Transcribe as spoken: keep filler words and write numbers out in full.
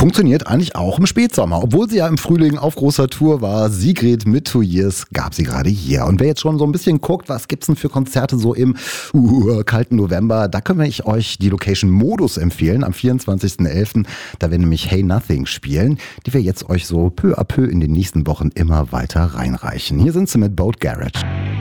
funktioniert eigentlich auch im Spätsommer. Obwohl sie ja im Frühling auf großer Tour war, Sigrid mit Two Years gab sie gerade hier. Und wer jetzt schon so ein bisschen guckt, was gibt's denn für Konzerte so im uh, kalten November, da können wir euch die Location Modus empfehlen am vierundzwanzigsten elften Da werden nämlich Hey Nothing spielen, die wir jetzt euch so peu à peu in den nächsten Wochen immer weiter reinreichen. Hier sind sie mit Boat Garage.